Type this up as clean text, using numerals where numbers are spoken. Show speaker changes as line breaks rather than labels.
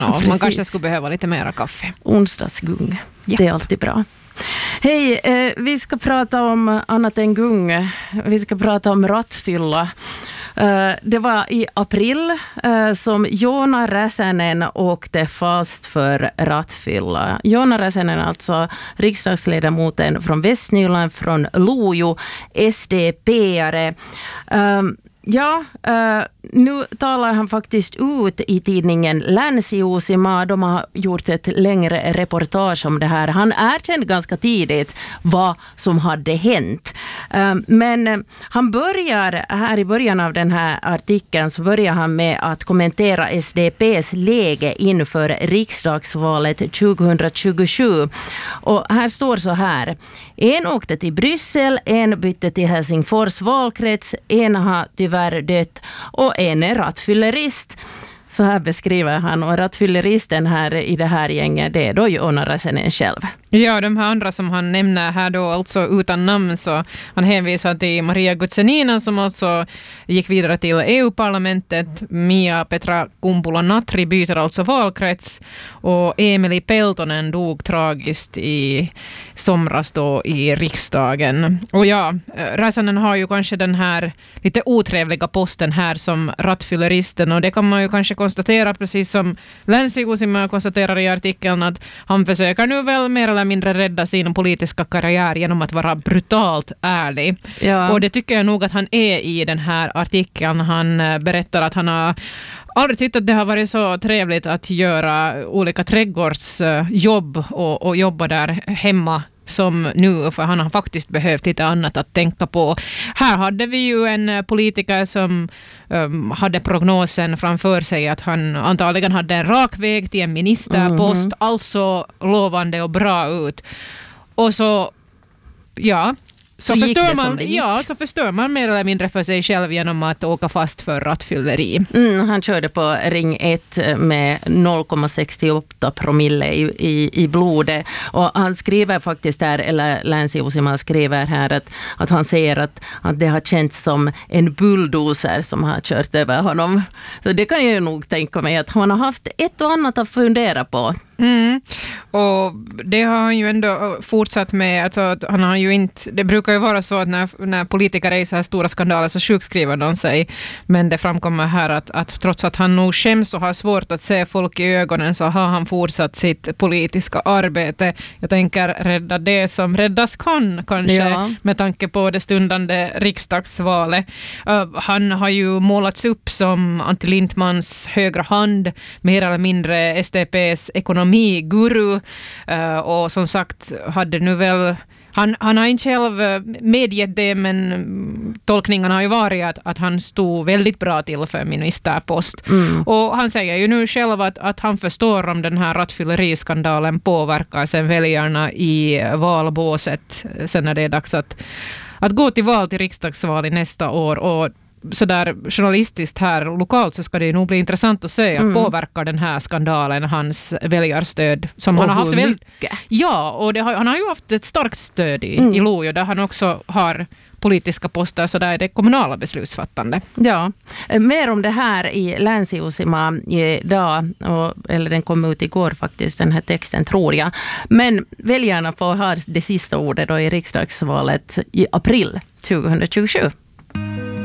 Ja, man kanske skulle behöva lite mera kaffe.
Onsdagsgung,
Ja.
det är alltid bra. Hej, vi ska prata om annat än gung. Vi ska prata om rattfylla. Det var i april som Joona Räsänen åkte fast för rattfylla. Joona Räsänen, alltså riksdagsledamoten från Västnyland, från Lojo, SDP-are. Nu talar han faktiskt ut i tidningen Länsi-Uusimaa. De har gjort ett längre reportage om det här. Han erkände ganska tidigt vad som hade hänt. Men han börjar, här i början av den här artikeln, så börjar han med att kommentera SDP:s läge inför riksdagsvalet 2027. Och här står så här: en åkte till Bryssel, en bytte till Helsingfors valkrets, en har tyvärr dött och en är rattfyllerist. Så här beskriver han, och rattfylleristen här i det här gänget, det är då Joona Räsänen själv.
Ja, de här andra som han nämner här då, alltså utan namn, så han hänvisar till Maria Guzenina som alltså gick vidare till EU-parlamentet. Mia Petra Kumpula-Natri byter alltså valkrets, och Emily Peltonen dog tragiskt i somras då i riksdagen. Och ja, Räsänen har ju kanske den här lite otrevliga posten här som rattfylleristen, och det kan man ju kanske konstatera, precis som Länsi-Uusimaa konstaterar i artikeln, att han försöker nu väl mer eller mindre rädda sin politiska karriär genom att vara brutalt ärlig. Ja. Och det tycker jag nog att han är i den här artikeln. Han berättar att han har aldrig tyckt att det har varit så trevligt att göra olika trädgårdsjobb och jobba där hemma som nu, för han har faktiskt behövt lite annat att tänka på. Här hade vi ju en politiker som hade prognosen framför sig att han antagligen hade en rak väg till en ministerpost, alltså lovande och bra ut. Och så, ja, så förstör man mer eller mindre för sig själv genom att åka fast för rattfylleri.
Han körde på ring 1 med 0,68 promille i blodet. Och han skriver faktiskt där, eller Länsi-Uusimaa skriver här, att han säger att det har känts som en bulldozer som har kört över honom. Så det kan jag ju nog tänka mig, att han har haft ett och annat att fundera på.
Och det har han ju ändå fortsatt med. Alltså, att han har ju inte, det brukar ju vara så att när politiker är i så här stora skandaler så sjukskriver de sig. Men det framkommer här att trots att han nog skäms och har svårt att se folk i ögonen, så har han fortsatt sitt politiska arbete. Jag tänker rädda det som räddas kan, kanske, med tanke på det stundande riksdagsvalet. Han har ju målats upp som Antti Lindmans högra hand, mer eller mindre SDP:s ekonomiguru, och som sagt hade nu väl han har inte själv medgett det, men tolkningen har ju varit att han stod väldigt bra till för ministerpost. Och han säger ju nu själv att han förstår om den här rattfylleriskandalen påverkar sen väljarna i valbåset sen när det är dags att gå till val till riksdagsval i nästa år. Och så där journalistiskt här lokalt så ska det nog bli intressant att se att påverkar den här skandalen hans väljarstöd som han har haft
mycket.
Ja, och han har ju haft ett starkt stöd i Lojo, där han också har politiska poster, så där är det kommunala beslutsfattande.
Ja, mer om det här i Länsi-Uusimaa idag, eller den kom ut igår faktiskt, den här texten, tror jag. Men väljarna får ha det sista ordet då i riksdagsvalet i april 2027.